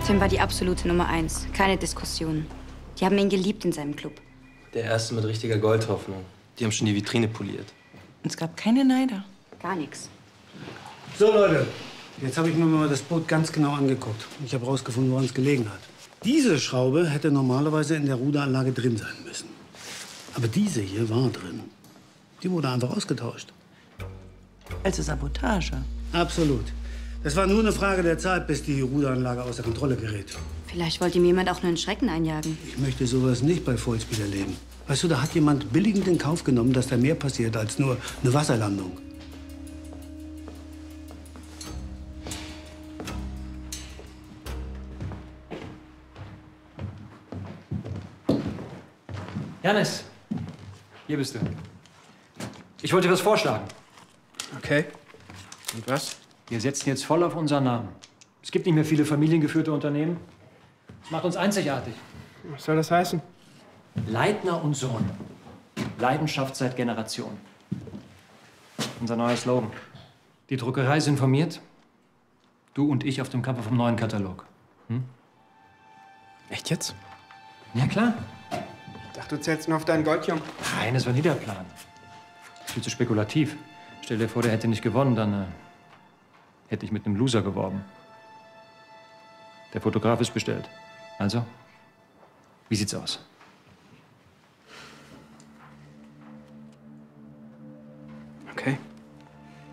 Tim war die absolute Nummer 1. Keine Diskussion. Die haben ihn geliebt in seinem Club. Der erste mit richtiger Goldhoffnung. Die haben schon die Vitrine poliert. Und es gab keine Neider. Gar nichts. So, Leute. Jetzt habe ich mir mal das Boot ganz genau angeguckt. Ich habe rausgefunden, woran es gelegen hat. Diese Schraube hätte normalerweise in der Ruderanlage drin sein müssen. Aber diese hier war drin. Die wurde einfach ausgetauscht. Also Sabotage. Absolut. Es war nur eine Frage der Zeit, bis die Ruderanlage außer Kontrolle gerät. Vielleicht wollte ihm jemand auch nur einen Schrecken einjagen. Ich möchte sowas nicht bei Vollspeed erleben. Weißt du, da hat jemand billigend in Kauf genommen, dass da mehr passiert als nur eine Wasserlandung. Janis, hier bist du. Ich wollte was vorschlagen. Okay. Und was? Wir setzen jetzt voll auf unseren Namen. Es gibt nicht mehr viele familiengeführte Unternehmen. Das macht uns einzigartig. Was soll das heißen? Leitner und Sohn. Leidenschaft seit Generationen. Unser neuer Slogan. Die Druckerei ist informiert. Du und ich auf dem Cover vom neuen Katalog. Hm? Echt jetzt? Ja, klar. Ich dachte, du zählst nur auf deinen Goldjungen. Nein, das war nie der Plan. Viel zu spekulativ. Stell dir vor, der hätte nicht gewonnen, dann hätte ich mit einem Loser geworben. Der Fotograf ist bestellt. Also, wie sieht's aus?